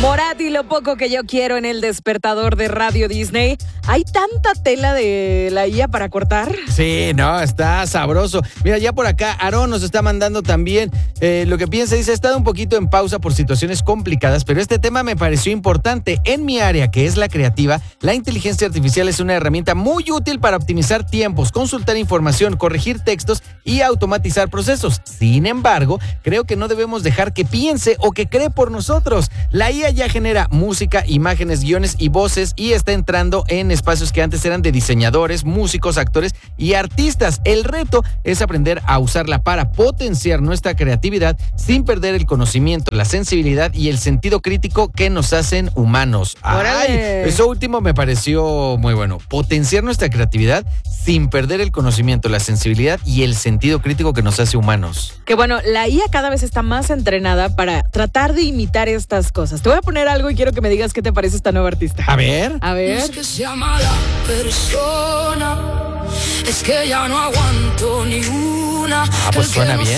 Morat y lo poco que yo quiero en el despertador de Radio Disney. ¿Hay tanta tela de la IA para cortar? Sí, no, está sabroso. Mira, ya por acá, Aarón nos está mandando también lo que piensa. Dice, he estado un poquito en pausa por situaciones complicadas, pero este tema me pareció importante. En mi área, que es la creativa, la inteligencia artificial es una herramienta muy útil para optimizar tiempos, consultar información, corregir textos y automatizar procesos. Sin embargo, creo que no debemos dejar que piense o que cree por nosotros. La IA ya genera música, imágenes, guiones y voces y está entrando en espacios que antes eran de diseñadores, músicos, actores y artistas. El reto es aprender a usarla para potenciar nuestra creatividad sin perder el conocimiento, la sensibilidad y el sentido crítico que nos hacen humanos. ¡Órale! Eso último me pareció muy bueno. Potenciar nuestra creatividad sin perder el conocimiento, la sensibilidad y el sentido crítico que nos hace humanos. Que bueno, la IA cada vez está más entrenada para tratar de imitar estas cosas. Te voy a poner algo y quiero que me digas qué te parece esta nueva artista. A ver. A ver. Es que sea mala persona, es que ya no aguanto ni una. Pues suena bien.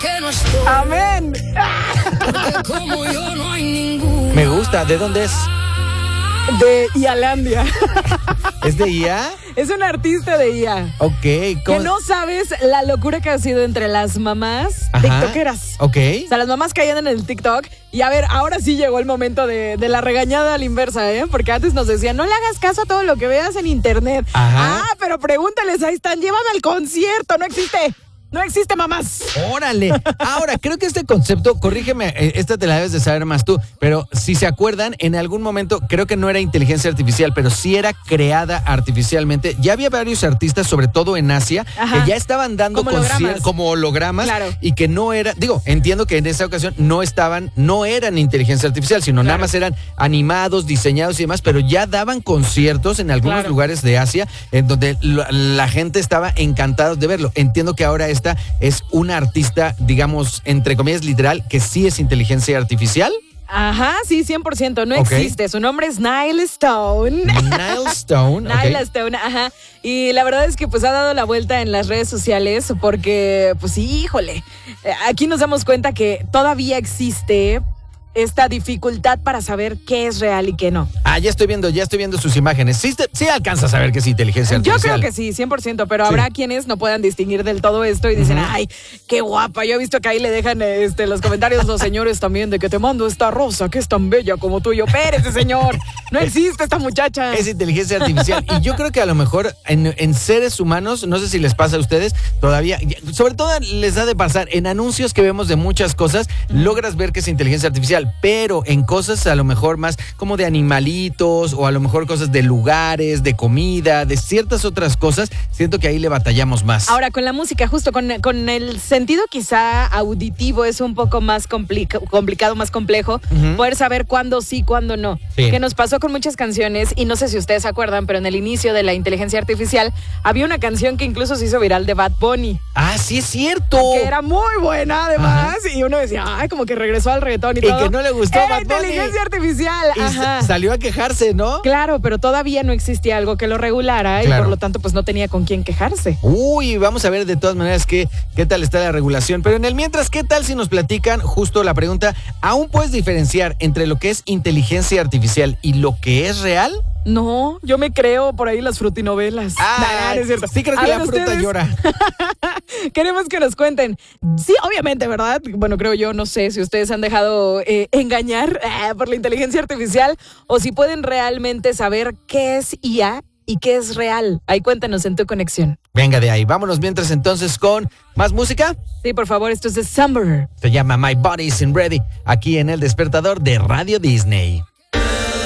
¡Amén! Porque como yo no hay ninguna. Me gusta. ¿De dónde es? De Ialandia. ¿Es de IA? Es una artista de IA. Ok. Que no sabes la locura que ha sido entre las mamás tiktokeras. Ok. O sea, las mamás caían en el TikTok. Y a ver, ahora sí llegó el momento de la regañada a la inversa, ¿eh? Porque antes nos decían, no le hagas caso a todo lo que veas en internet. Ajá. Ah, pero pregúntales, ahí están, llévame al concierto, no existe. No existe, mamás. ¡Órale! Ahora, creo que este concepto, corrígeme, esta te la debes de saber más tú, pero si se acuerdan, en algún momento, creo que no era inteligencia artificial, pero sí era creada artificialmente. Ya había varios artistas, sobre todo en Asia, que ya estaban dando como hologramas, claro. Y que no era, entiendo que en esa ocasión no eran inteligencia artificial, sino nada más eran animados, diseñados y demás, pero ya daban conciertos en algunos lugares de Asia, en donde la gente estaba encantada de verlo. Entiendo que ahora esta es una artista, digamos, entre comillas, literal, que sí es inteligencia artificial. Ajá, sí, 100%, no existe. Su nombre es Nile Stone. Nile Stone. Nile Stone, ajá. Y la verdad es que pues ha dado la vuelta en las redes sociales porque, pues híjole, aquí nos damos cuenta que todavía existe esta dificultad para saber qué es real y qué no. Ah, ya estoy viendo sus imágenes. Sí alcanzas a ver que es inteligencia artificial. Yo creo que sí, 100%, pero habrá quienes no puedan distinguir del todo esto y dicen, ay, qué guapa. Yo he visto que ahí le dejan los comentarios los señores también de que te mando esta rosa que es tan bella como tú. Yo, espérese, señor, no existe esta muchacha. Es inteligencia artificial. Y yo creo que a lo mejor en seres humanos, no sé si les pasa a ustedes, todavía, sobre todo les ha de pasar, en anuncios que vemos de muchas cosas, logras ver que es inteligencia artificial. Pero en cosas a lo mejor más como de animalitos o a lo mejor cosas de lugares, de comida, de ciertas otras cosas, siento que ahí le batallamos más. Ahora, con la música, justo con el sentido quizá auditivo es un poco más complicado, más complejo, poder saber cuándo sí, cuándo no. Sí. Que nos pasó con muchas canciones y no sé si ustedes se acuerdan, pero en el inicio de la inteligencia artificial había una canción que incluso se hizo viral de Bad Bunny. Ah, sí es cierto. Que era muy buena además y uno decía, ay, como que regresó al reggaetón y todo. Y que no le gustó Era Bad Bunny. inteligencia artificial. Y salió a quejarse, ¿no? Claro, pero todavía no existía algo que lo regulara y por lo tanto pues no tenía con quién quejarse. Uy, vamos a ver de todas maneras qué tal está la regulación. Pero en el mientras, ¿qué tal si nos platican justo la pregunta? ¿Aún puedes diferenciar entre lo que es inteligencia artificial y lo que es real? No, yo me creo por ahí las frutinovelas. Ah, es cierto. Sí, creo que la fruta ustedes llora. Queremos que nos cuenten. Sí, obviamente, ¿verdad? Bueno, creo yo, no sé si ustedes han dejado engañar por la inteligencia artificial o si pueden realmente saber qué es IA y qué es real. Ahí cuéntanos en Tu Conexión. Venga de ahí, vámonos mientras entonces con más música. Sí, por favor, esto es de Summer. Se llama My Body Isn't Ready, aquí en El Despertador de Radio Disney.